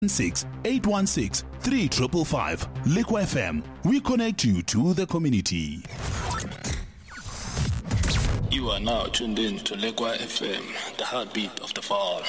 816-3555. Liquid FM. We connect you to the community. You are now tuned in to Liquid FM, the heartbeat of the fall.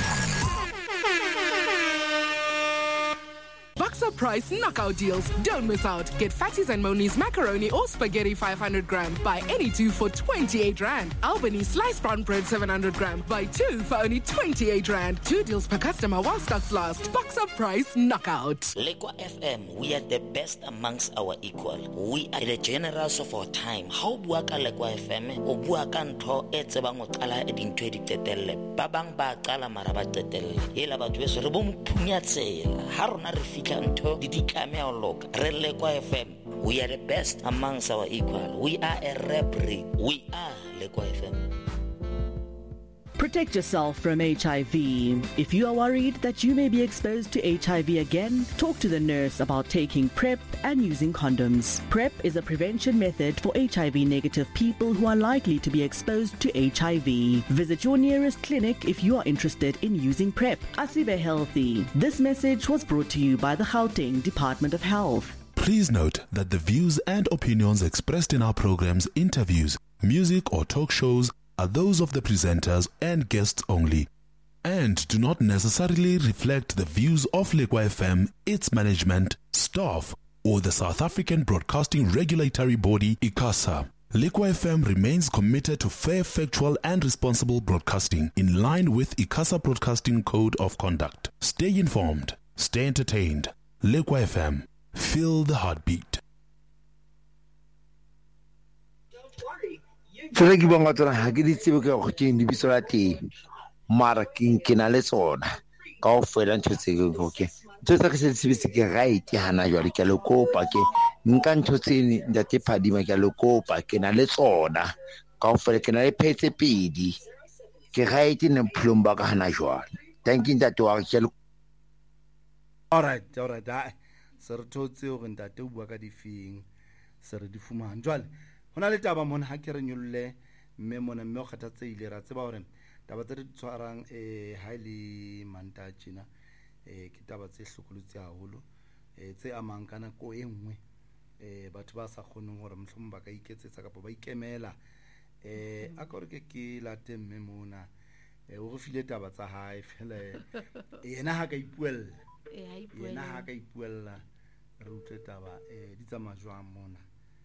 Boxer Price knockout deals. Don't miss out. Get Fatties and Moni's macaroni or spaghetti 500 gram. Buy any two for 28 Rand. Albany sliced brown bread 700 gram. Buy two for only 28 Rand. 2 deals per customer while stocks last. Boxer Price knockout. Liquid FM, we are the best amongst our equal. We are the generals of our time. How buaka Liquid FM? O buaka ntho e tsebang o qala e dintho e ditetelle. Ba bang ba qala mara ba tetelle. Ela batho be se re bo mphunya tsela. Ha rona re fika ntho di ditlame o loka. Re Liquid FM. We are the best amongst our equal. We are a rap breed. We are Liquid FM. Protect yourself from HIV. If you are worried that you may be exposed to HIV again, talk to the nurse about taking PrEP and using condoms. PrEP is a prevention method for HIV-negative people who are likely to be exposed to HIV. Visit your nearest clinic if you are interested in using PrEP. Asibe Healthy. This message was brought to you by the Gauteng Department of Health. Please note that the views and opinions expressed in our programs, interviews, music or talk shows are those of the presenters and guests only, and do not necessarily reflect the views of Liquid FM, its management, staff, or the South African Broadcasting Regulatory Body, ICASA. Liquid FM remains committed to fair, factual, and responsible broadcasting in line with ICASA Broadcasting Code of Conduct. Stay informed, stay entertained. Liquid FM, feel the heartbeat. Tsela ke bonga tsona ha ke di tsebe ke go ke dibiso la teng mara ke na le tsona ka o fela ntse ke okay tsosa ke se tsebise ke right hana jwale ke le kopa ke nka ntho tsene ndate phadima ke le kopa ke na le tsona ka o fela ke na le phetse pedi ke right ne mplumba ka hana jwale thank you ntate wa ke le all right se re thotse go ntate o bua ka difeng se re di fumana jwale hona le taba mona ha ke re nyolle mme mona mme o kgathatseile ra tseba hore taba tse di tshwarang highly manta china ke taba tse hlokolotse haholo tse amang kana ko engwe batho ba sa kgoneng hore mohlomong ba ka iketsetsa kapa ba ikemela a ka re ke late mme mona o go file taba tsa hae fela yena ha ka ipuella re utlwe taba di tsama jwang mona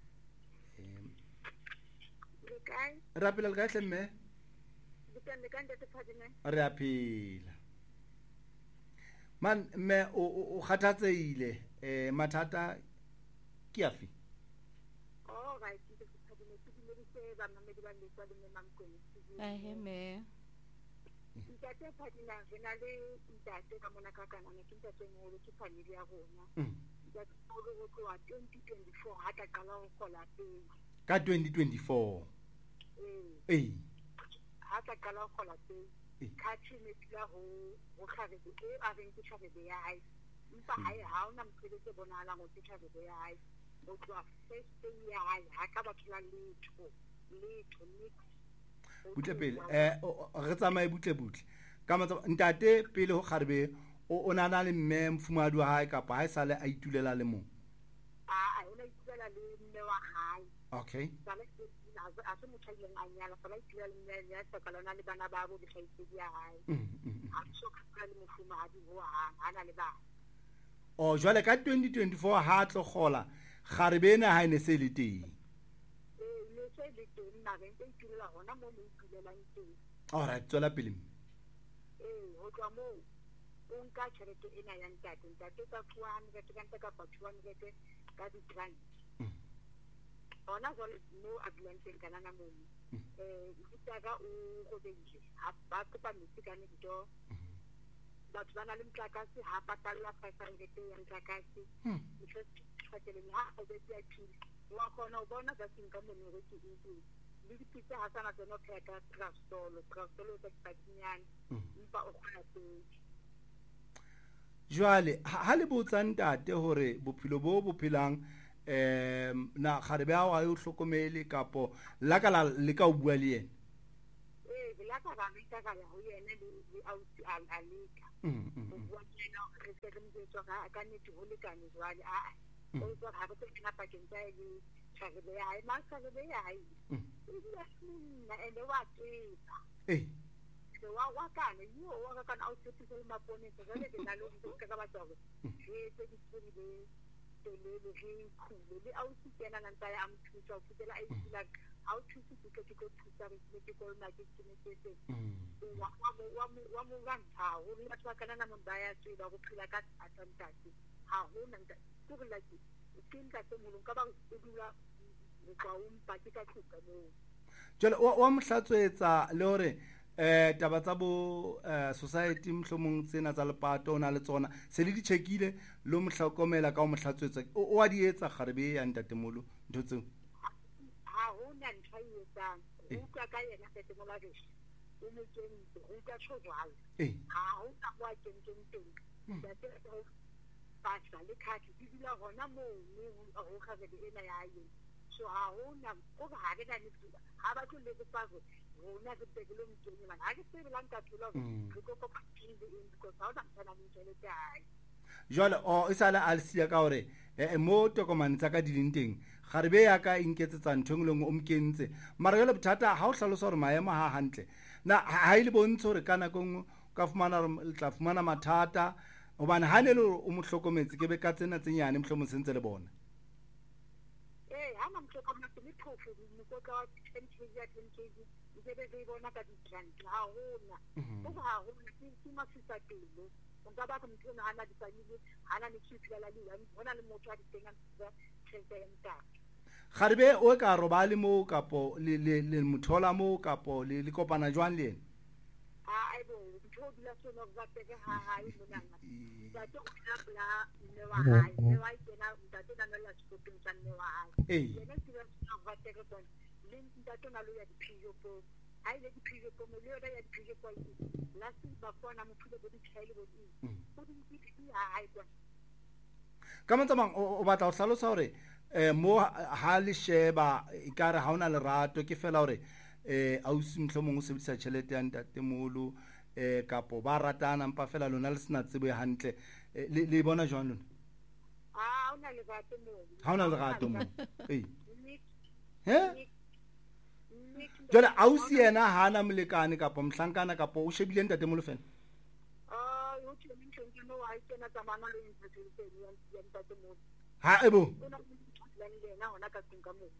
rapela le ka tle mme re a phela man mme o kgathatseile mathata ke afi me ntate phadina re na le ntate ka mona ka kana ne ke ntate mo ke family ya rona ntate o go tloa 2024 ha ka qala go gola pele ka 2024 ha ka qala go gola pele ka tsine tla go khare ke a reng ke tshabe ya hai mpa hai ha ona mphetse bonala go tshabe ya hai go tloa first ya hai ha ka batla letho butle pele re tsamaye butle ka matsa ntate pele go kgarebe o nana le mme mfumadi wa hae kapa ha sale a itulela le mo ona itulela le mme wa hae okay a se motho ile a nyala fa ba itulela le mme ya tsakalana le bana ba bo di khaitsedi ya hae a so ka le mfumadi ho hana le bana o jwale ka 2024 ha tlo gola kgarebe ena ha ene se le teng all right tswela pele ho twa mo o nka tšhelete ena ya ntate ka 200 ka nta ka 200 ka di grant ona jole mo agreement kana na mo ditaka o go beile ba kopa mitsikane dito batho bana le mtlakase ha patalla 500 ya mtlakase mtlakase ha o be ya tshile wa khona o bona ka sinka mo ne re ke itse le dipitsa ha sana tseno pheka trastolo tsa patinyana mpa o khona tse jwale ha le botsa ntate hore bophelo bo bophelang na kgarebe ha wa yo hlokomele kapo la ka le ka o bua le yena la ka ga ntse ga ya ho yena le ausi alika o bua tsena re se re motso ga ne tu ho le kana jwale o so ha go tsena pa ke ntse le tsagebe ya hai ma tsagebe ya hai na ene wa tseba wa kana yo wa kana ausi tse le mapone se ga le na lo ka ba tswa ke tse di tsile le khulu le ausi tsena na ntaya a mthutsa o fitela a isila how to see ke go thusa re ke go na ke tshine wa mo ranta o le batho ba kana na mondaya tsela go phila ka atantati ha ho nna go la ke nka se mo ka ba o dula go ka umpa ke ka tsuka mo jole wa mhlatswetsa le hore taba tsa bo society mhlomong tsena tsa lepato ona le tsona se le di checkile lo mhlakomela ka o mhlatswetsa o a di etsa garebe ya ntatemolo ntho tseo ha ho na ntshayetsa o ka ka yena ntatemola dish o mo tseng o ka tshojwala ha ho ka kwa teng ntate o pasa le khati di dila hona mo ho khavele ena ya ye so ha ho na go ga ga ne tsela ha ba tlo le tsago rona ke tegelo mtseng mana ha ke se belang ka tlola ke go go phile in because ha ona tsana mo tsele tai jwale o isala alsia ka hore mo tokomane tsa ka di leng teng garebe ya ka inketsetsa nthongoleng o mkentse mara le bothata ha o hlalosa hore maemo ha hantle na ha ile bontsho hore kana kong ka fumana le tla fumana mathata obane ha ne le o mo hlokometse ke be ka tsena tsenyane mhlomo sentse le bona ha ma mhlokometse le phofu mo go ka 10 kg be bona ka di trend ha hona go ha hona ke masisa telo nka ba ka mthona hana di family hana ni tshipila la di hona le motho a di tenga tsa tsententa garebe o ka roba le mo kapo le mothola mo kapo le kopana jwang le ena ai bo ntho dila sona ba tege ha i monana da to ka bla ne wa hai ne wa kena da to na la spoken tsan ne wa hai ne ke ba ba tege ton lin da to na lo ya di phijo po ai le di phijo po mo le da ya di phijo po la si ba kona mo phile bo di tshele bo di hai kwa ka motsamang o batla o hlalosa hore mo ha le sheba ikare ha ona lerato ke fela hore ausi mhlomong o sebedisa tšhelete ya ntatemolo kapo ba ratana mpa fela lona le sena tsebo ya hantle le bona jwang lona ha ona lerato mo ha ona lerato mo jwale ausi yena ha ana molekane kapo mhlankana kapo o shebile ntatemolo fela yo tlo mintlo no wa tsena tsa mama le ntse ya ntatemolo ha ebo na hona ka tsinka mo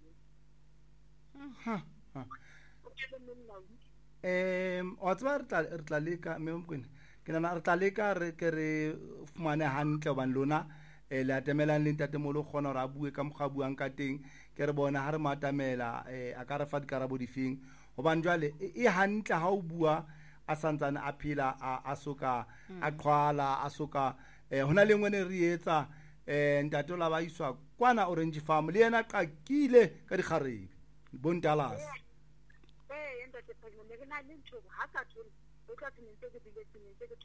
o tsaba re tla leka me mkwena ke nana re tla leka re ke re fumane hantle ban lona le atemelang le ntatemolo gona re a bue ka mogwa buang ka teng ke re bona ha re matamela a ka re fa dikarabo difeng gobane jwale e hantle ha o bua a santsane a phela a soka a qhwala a soka hona le ngwene re etsa ntate la ba iswa kwana Orange Farm le yena qakile ka dikgarebe bontalas ntate phano ne na le ntho ha ka tlo o tla tshintse ke bile tshintse ke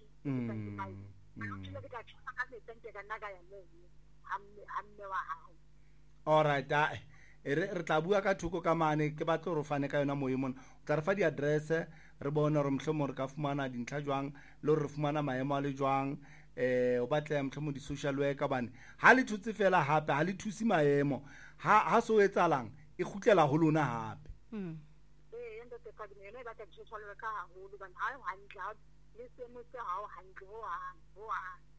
alright re tla bua ka thoko ka mane ke batlo re fane ka yona moye mona o tla re fa di address re bona re mhlomo re ka fumana dintlha jwang le re fumana maemo a le jwang o batla mhlomo di social worker bane ha le thutse fela hape ha le thusi maemo ha so etsalang e khutlela ho lona hape ntate ka dinene ba ka social worker ha ho lu bana ha hantle le se mo se ha hantle ho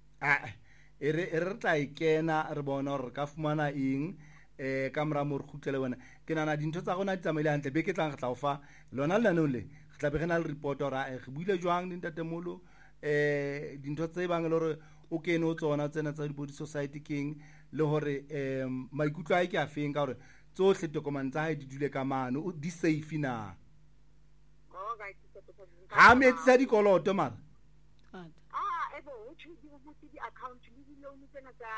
re tla ikena re bona re ka fumana eng ka mra mo re khutlele wena ke nana dintho tsa gona di tsamaile hantle be ke tlang re tla o fa lona le nang le re tla be gena le report ora re buile jwang dintatemolo dintho tse bang le hore o kene o tsona tsena tsa di body society king le hore maikutlo a ke a feng ka hore tsohle tokomane tsa hae di dule ka mane o di safe na ha metsa dikoloto mara ebo o tshudi o butse di account le di loan tsena tsa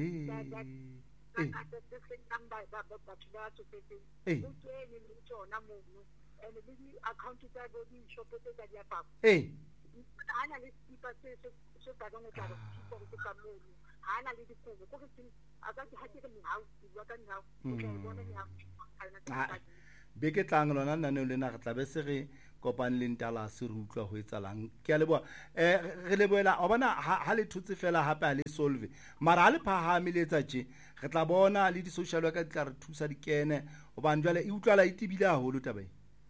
and the account is a body shop tsa di apapa ana le sipa se ba go tla go ka mo ana le dikobo go ke a ka ha ke mo house wa ka nna o bona ni ha be ke tlang lona nna le na re tla be se re kopane le ntala se re utlwa ho etsalang ke a leboa re leboela o bona ha le thutse fela hape ha le solve mara ha le phahame le etsa tje re tla bona le di social worker tla re thusa di kene hobane jwale e utlwala e tibile haholo tabae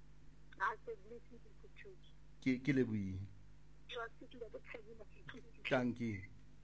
ke leboile thank you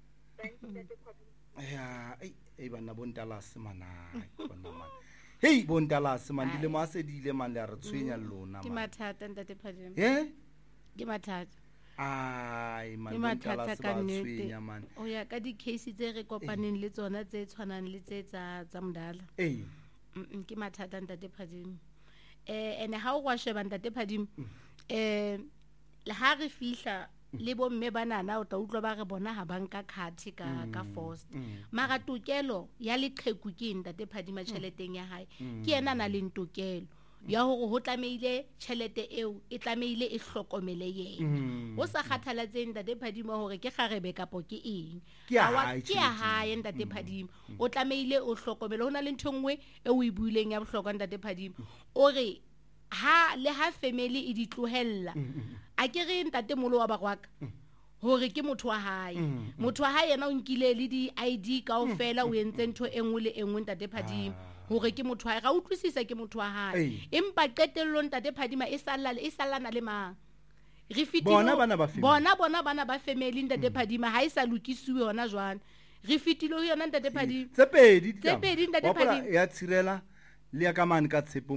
ya ei bana bontalase mana kona man hey bontalase man dile ma se dile man le a re tshwenya lona man ke mathata ntate Phadima ke mathata ai man bontalase ba tshwenya man o ya ka di case tse re kopaneng le tsona tse tshwanang le tse tsa Mdala ke mathata ntate Phadima ene ha o wa sheba ntate Phadima le ha re fihla le bo mme banana o tla utlwa ba re bona ha banka khati ka forced mara tokelo ya leqheku ke ntate Phadima tšheleteng ya hae ke yena na le ntokelo ya hore ho tlameile tšhelete eo e tlameile e hlokomele yena ho sa kgathalatseng ntate Phadima hore ke kgarebe kapo ke eng ke ya hae ntate Phadima o tlameile o hlokomele hona le nthongwe e o e buileng ya bohlokwa ntate Phadima o re ha le ha family e di tlohella a ke re ntate molo wa bagwaka hore ke motho wa hae motho wa hae yena o nkile le di ID kaofela o entse ntho engwe le engwe ntate Phadima hore ke motho wa hae ra utlwisisa ke motho wa hae empa qetellong ntate Phadima e sallana le mang re fitile bona ba family ntate Phadima ha e sa lokisiwe hona jwana re fitile ho yona ntate Phadima tse pedi ntate Phadima ya tshirela le ya kamane ka tshepo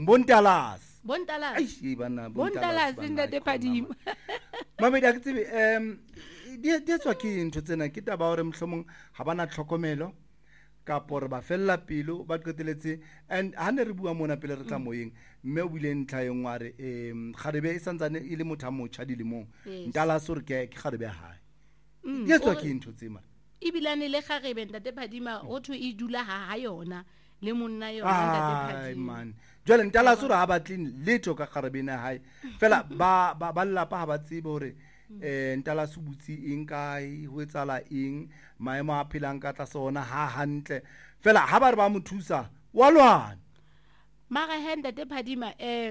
bontalas ntate Phadima mamedi a ke tsebe di tswa ke ntho tsena ke taba hore mohlomong ha bana tlhokomelo kapo re ba fella pelo ba qeteletse and ha ne re bua mona pele re tla moyeng mme o bile ntlha yeng wa re kgarebe e santsane e le motho a motjha dilemong ntala so re ke kgarebe hae di tswa ke ntho tsema e bilane le kgarebe ntate Phadima o thwe e dula ha yona le monna yona ntate Phadima jwale ntala so re ha batleng letho ka kgarebena hae fela ba lapa ha ba tsebe hore ntala se butsi eng kae ho etsala eng maemo a phelang ka tla sona ha hantle fela ha ba re ba mo thusa wa lwana mara ntate Phadima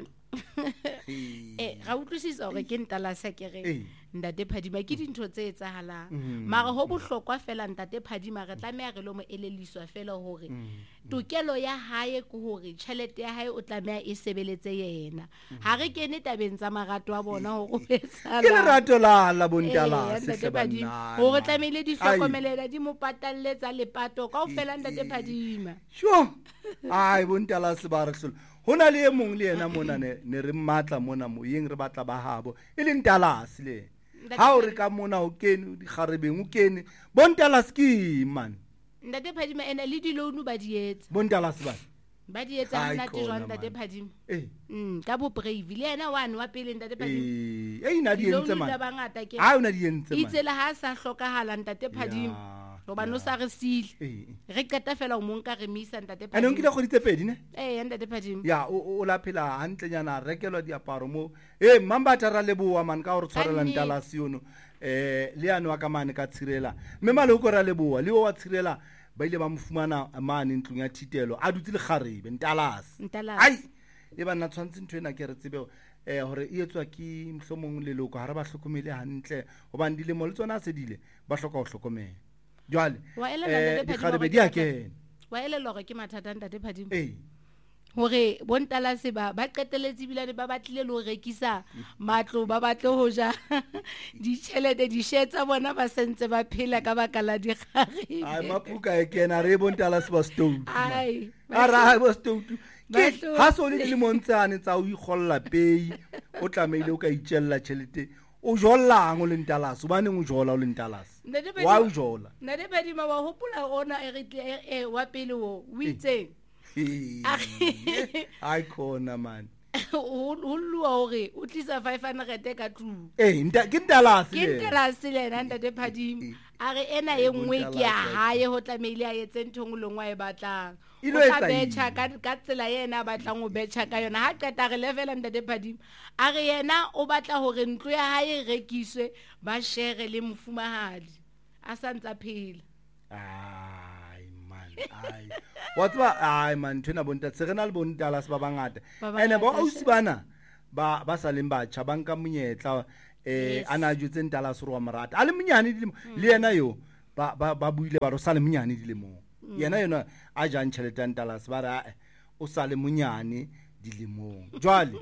ga utlwisisa hore ke ntala sa kere ntate Phadima ke dintho tse etsahalang mara ho bohlokwa fela ntate Phadima re tlameha re lo mo eleliswa fela hore tokelo ya hae ke hore tšhelete ya hae o tlameha e sebeletse yena ha re kene tabeng tsa marato a bona hore o etsala ke lerato la bontala se Phadima hore tlameile di hlokomelela di mo patalletsa lepato kaofela ntate Phadima sure ai bontala se ba re hlola hona le emong le yena mona ne re mmatla mona moyeng re batla ba habo e le ntalase le ha o re ka mona o kene di kgarebeng o kene bontalase ke man ntate Phadima ene le di loan ba di etsa bontalase ba di etsa nna te jwang ntate Phadima ka bo brave le yena one wa pele ntate Phadima ina di entse man ha una di entse man itsela ha sa hlokahala ntate Phadima goba no sa re sile re qeta fela o monka re misa ntate Phadima ane nkile go ditepedi ne ntate Phadima ya o la phela hantlenyana rekelwa diaparo mo mamba tara leboa man ka gore tshwarela ntala siono le ano wa ka mane ka tshirela mme male go ra leboa le wa tshirela ba ile ba mfumana mane ntlong ya thitelo a dutse le kgarebe ntalase ai e ba nna tshwantse ntwe na ke re tsebe hore e etswa ke mhlomong leloko ha re ba hlokomele hantle hobane dilemo le tsona se dile ba hloka ho hlokomela jwale dikgarebe di a kena wa elelwa gore ke mathata ntate Phadima hore bontalase ba qeteletse bilane ba batlile le ho rekisa matlo ba batle ho ja ditšhelete di shetsa bona ba sentse ba phela ka baka la dikgarebe ai mapuka e kena re bontalase ba stout ara ba stout ha so le le montsane tsa o ikgolla pei o tlameile o ka itjella tšhelete o jollang o lentalase ba neng o jola o lentalase wa o jola ntate Phadima wa hopola ona wa pele o itseng ai khona man o lua hore o tlisa 500 ka tlung ke ntalase le ntate Phadima a re ena e nngwe ke ya hae ho tlameile a etse nthong lengwa e batlang o tla betcha ka tsela yena batlang o betcha ka yona ha qeta re levela ntate Phadima a re yena o batla hore ntlo ya hae e rekiswe ba share le mfumahadi a santsa phela ai man ai wa tseba ai man thena bonta tsegena le bontala se ba bangata ene ba ausi bana ba sa leng batjha ba nka monyetla ana jutse ntala se ro wa morata a le monyane le yena yo ba buile ba ro sa le monyane dilemo yena a jang tšhelete ntala se ba ra o sa le monyane dilemong jwale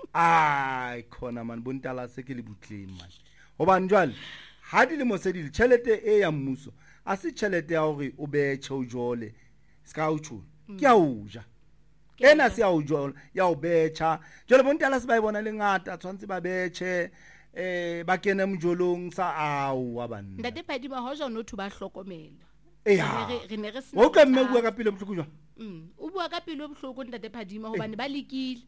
ai khona man bontala se ke le butleng man hobane jwale ha dilemo se di tšhelete e ya mmuso a se tšhelete ya hore o be tšhojole ska o tšhula ke a o ja ena se ya o jola ya o betcha jole bontala se ba bona le ngata tshwantse ba betche ba kene mjolong sa wa banna ndate phadima ho jona otho ba hlokomela re ne re sena o ka mme bua ka pele bohloko jwa o bua ka pele bohloko ndate phadima hobane ba lekile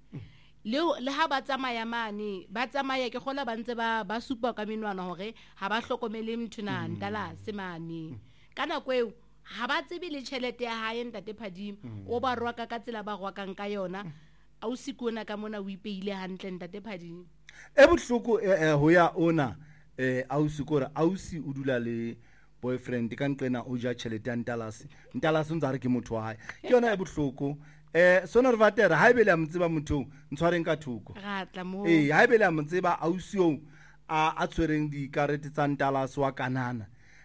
le ha ba tsamaya mane ba tsamaya ke gola ba ntse ba supa ka menwana hore ha ba hlokomele mthuna ndala se mane kana kweo ha ba tsebe le tšhelete ya hae ntate phadima o ba rwaka ka tsela ba rwakang ka yona a o sikona ka mona o ipeile hantle ntate phadima e bohloko ho ya ona a o sikora a o si o dula le boyfriend ka nqena o ja tšhelete ya ntalase ntsa re ke motho wa hae ke yona e bohloko sona re vatera ha ebele a mtseba motho ntshwareng ka thuko ratla mo ha ebele a mtseba a o siyo a tshwereng di karete tsa ntalase wa kanana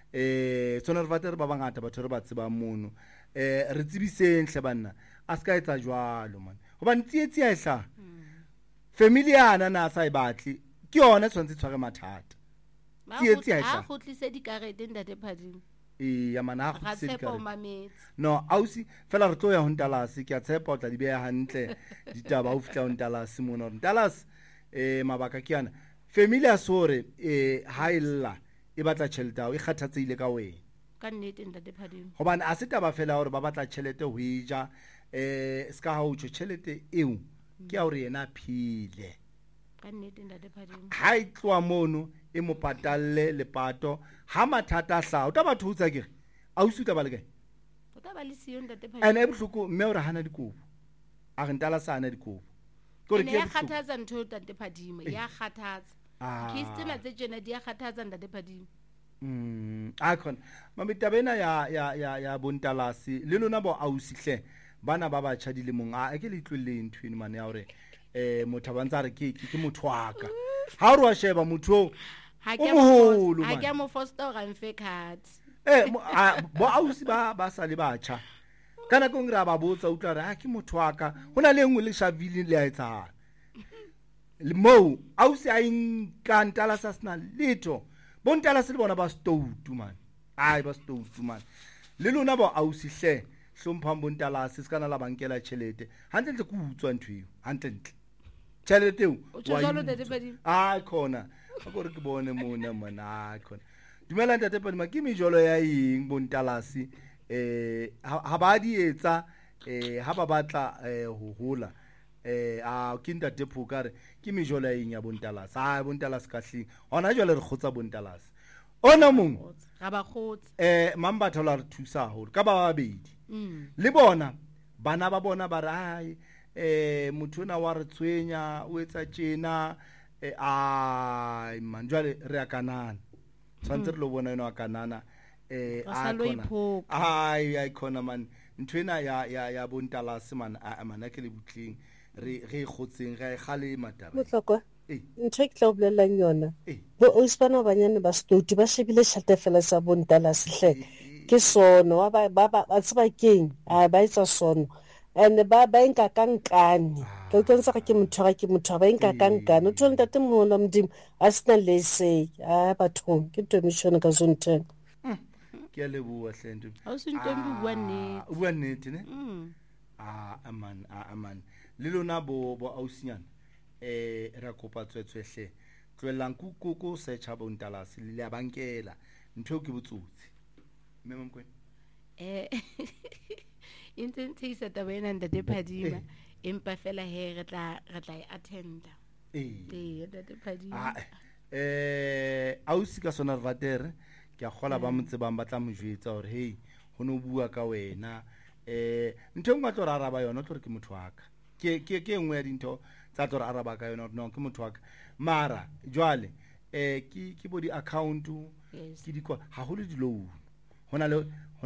sona re vatera ba bangata batho re ba tseba mono re tsebiseng hle banna a ska etsa jwalo man hobane tsietsi a ehla family yana na sa ibatli ke yona tshwantse tshware mathata tsietsi a ehla ha khotlise di karete ndate phading ya mana go se di karete no ausi fela re tlo ya ho ntalase ke a tshepa o tla di beya hantle ditaba o fitla ho ntalase mona ntalase mabaka ke yana family a sore ha illa e batla tšhelete ao e kgathatseile ka wena ka nnete ntate phadimo hobane a se taba fela hore ba batla tšhelete ho eja ska ha o tšho tšhelete eo ke a hore yena phile ka nnete ntate phadimo ha e tloa mono e mo patalle lepato ha mathata hla o tla batho utsa ke a o suta ba le kae o tla ba le siyo ntate phadimo ene e bohloko mme hore hana dikobo a re ntala sa hana dikobo kore ke ya kgathatsa ntho ntate phadimo ya kgathatsa ke tsena tse jena di ya kgathatsa ntate phadimo a khona mamitaba ya bontalasi le lona bo ausihle bana ba batjha dilemong a ke le tloleng twini mane ya hore motho ba ntsa re ke motho waka ha o re wa sheba motho ha ke mo foster ga mfe card bo ausi ba sa le batjha kana go ngira ba botsa utla re ha ke motho waka hona le engwe le shavile le a etsana le mo ausi a inkantala sa sna litho bontala se le bona ba stoutu man ai ba stoutu man le lona ba ausi hle hlomphang bontala se kana la bankela tšhelete hantle tle ku utswa ntwe hantle tšhelete wa khona a gore ke bone mona mana khona dumela ntate padima ke mejolo ya eng bontalasi ha ba di etsa ha ba batla ho hola a ke ntate phokare ke mejolo ya eng ya bontalasi ha bontalasi ka hling hona jwale re khotsa bontalasi ona mong ga ba khotsa mamba thola re thusa haholo ka ba babedi le bona bana ba bona ba re motho na wa re tshwenya o etsa tjena ai manjwale re a kanana tshwantse re lo bona eno a kanana ai khona man nthwena ya bontalase man a mana ke le butleng re khotseng ga gale mataba motlokwa ntho ke tla o bolelang yona bo o spana banyane ba stouti ba shebile tšhelete fela sa bontalase hle ke sono ba tseba keng a ba etsa sono and ba nka kankane ke tlontsa ke motho ba nka kankane o tlo ntate moholo modimo a sena le se a bathong ke tomishone ka zonten ke le bua hlento a se ntombi bua nnete ne aman le lona bo ausinyana ra kopa tswetswehle tloelang kuku search ba ntalase le ya bankela ntho ke botsotsi mme mkwena intentisa tabena ntate phadima empa fela he re tla attenda ntate phadima ausi ka sona vatere ke a gola ba motsebang ba tla mojwetsa hore hey ho no bua ka wena ntho ngwa tlo raraba yona tlo re ke motho waka ke engwe ya dintho tsa tlo raraba ka yona no ke motho waka mara jwale ke bo di account ke di kwa ha ho le di loan hona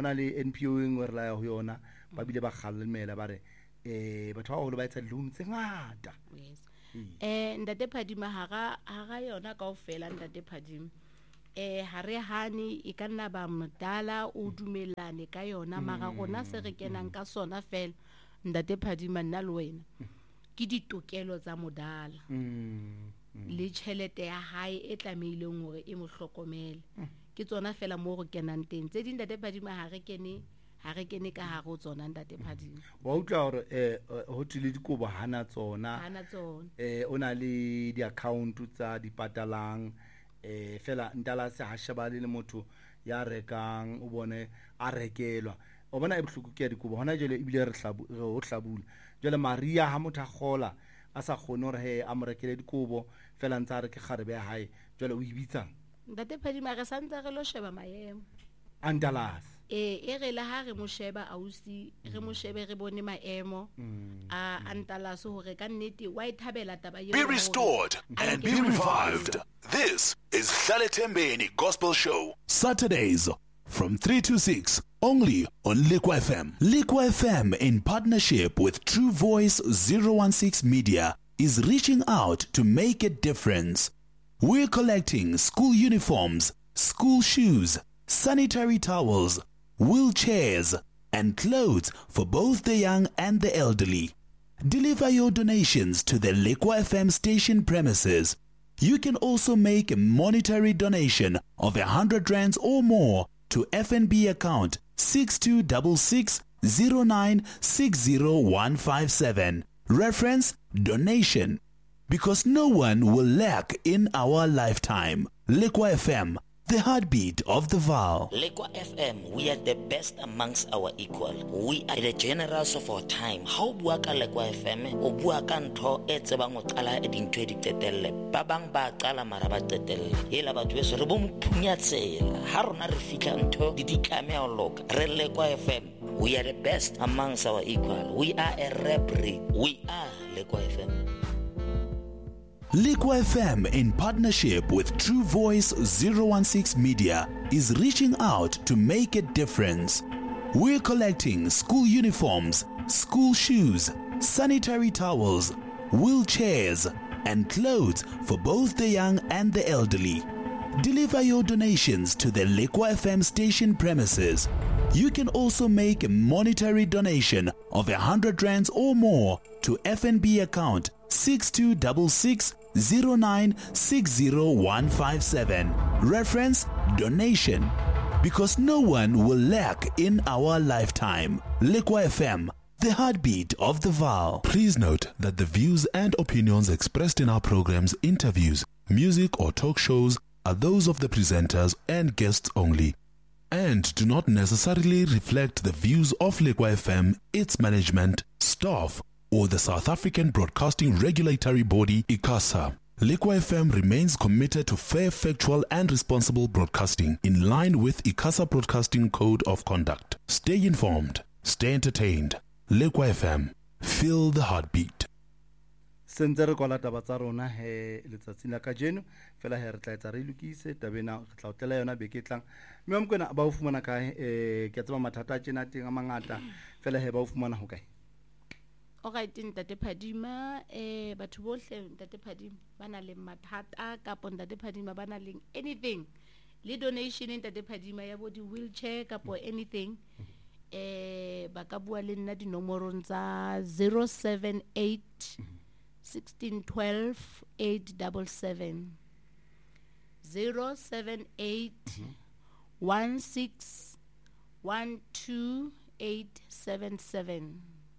hona le NPO engwe re la ya ho yona ba bile ba kgallemela ba re batho ba go ba etsa loan tse ngata. Yes. Ntate Phadima haga yona kaofela ntate Phadima. Hare hani e ka nna ba modala o dumelane ka yona mara gona se re kenang ka sona fela ntate Phadima nna le wena ke ditokelo tsa modala le tšhelete ya hae e tlameileng hore e mo hlokomele ke tsona fela mo go kenang teng tse ding ntate Phadima ha re kene ka ha go tsona ntate Phadima wa utlwa hore ho tlile dikobo hana tsona o na le di account tsa dipatalang fela ntala se ha sheba le motho ya rekang o bone a rekelwa o bona e bohloko ke ya dikobo hona jele ebile re hlabula jele Maria ha motho a gola a sa khone hore he a mo rekele dikobo fela ntsa re ke kgarebe ya hae jele o ibitsa ntate Phadima re santse re lo sheba maemo andalas e re la ha re mo sheba ausi re mo shebe re bone maemo a antalaso hore ka nnete wa ithabela taba ye be restored and be revived. This is Hlale Thembeni Gospel Show, Saturdays from 3 to 6, only on Liqua FM. Liqua FM, in partnership with True Voice 016 Media, is reaching out to make a difference. We're collecting school uniforms, school shoes, sanitary towels, wheelchairs, and clothes for both the young and the elderly. Deliver your donations to the Liqua FM station premises. You can also make a monetary donation of 100 rands or more to FNB account 626609606157. Reference donation. Because no one will lack in our lifetime. Liqua FM, the heartbeat of the Vaal. Liqua FM, we are the best amongst our equal. We are the generals of our time. How bua ka Liqua FM o bua ka ntho e tsebang o qala e dintho di tetelle ba bang ba qala mara ba tetelle ela batho be se re bo mphunya tsela ha rona re fitla ntho di ditlame o loka re Liqua FM, we are the best amongst our equal. We are a rap breed. We are Liqua FM. Liqua FM, in partnership with True Voice 016 Media, is reaching out to make a difference. We're collecting school uniforms, school shoes, sanitary towels, wheelchairs, and clothes for both the young and the elderly. Deliver your donations to the Liqua FM station premises. You can also make a monetary donation of 100 rands or more to FNB account 626609606157. Reference donation. Because no one will lack in our lifetime. Liqua FM, the heartbeat of the Vaal. Please note that the views and opinions expressed in our programs, interviews, music or talk shows are those of the presenters and guests only, and do not necessarily reflect the views of Liqua FM, its management, staff, or the South African Broadcasting Regulatory Body, ICASA. Liqua FM remains committed to fair, factual, and responsible broadcasting in line with ICASA Broadcasting Code of Conduct. Stay informed, stay entertained. Liqua FM, feel the heartbeat. Sentse re kwala taba tsa rona he letsatsing la kajeno fela he re tla etsa re lokise tabena re tla otlela yona beke tlang mme mkwena ba o fumana kae ke tseba mathata a tjena teng a mangata fela he ba o fumana ho kae. Alright ntate Phadima batho bohle ntate Phadima bana le mathata kapo ntate Phadima bana le anything le donation ntate Phadima ya body wheelchair kapo anything ba ka bua le nna dinomorong tsa 078 1612 877 078 16 12 877.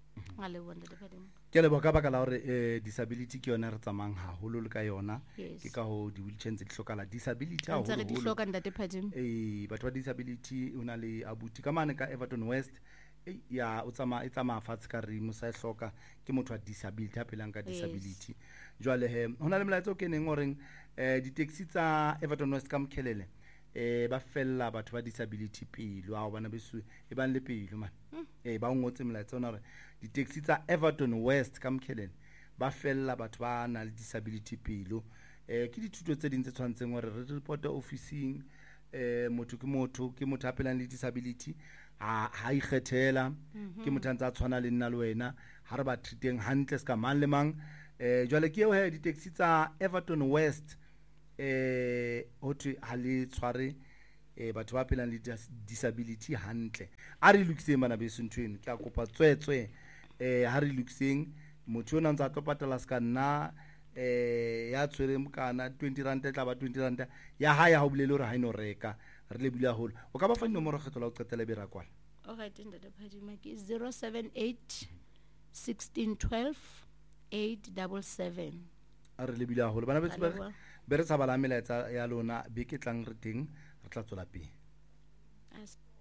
Ke le boka baka la hore disability ke yona re tsamang haholo le ka yona ke ka ho di wheelchair tse di hlokala disability ha ho di hloka ntate Phadima batho ba disability una le abuti ka mane ka Everton West ya o tsama fatshe ka re mo sa hloka ke motho wa disability a pelang ka disability jwale he hona le molaetso ke neng oreng di taxi tsa Everton West ka Mkhelele ba fella batho ba disability pilo a bana besu e ban le pilo man ba ngotse molaetso ona re di taxi tsa Everton West ka Mkhelele ba fella batho ba na le disability pilo ke dithuto tse dintse tshwantseng hore re report officing motho ke motho a pelang le disability ha ikgethela ke motho a ntse a tshwana le nna le wena ha re ba treateng hantle se ka mang le mang jwale ke eo he di-taxi tsa Everton West ho thwe ha le tshware batho ba pelang le disability hantle a re lokiseng bana beso nthweno ke a kopa tswetswe ha re lokiseng motho ona ntse a tlo patala se ka nna ya tshwere mokana 20 rand tla ba 20 rand ya ha ya ho bolele hore ha ino reka re le bula holo o ka ba fa nomoro kgetho la o qetela be ra kwala alright ntate Phadima ke 078 1612 877 a re le bula holo bana be re tsaba la melaetsa ya lona be ke tlang re teng re tla tswela pele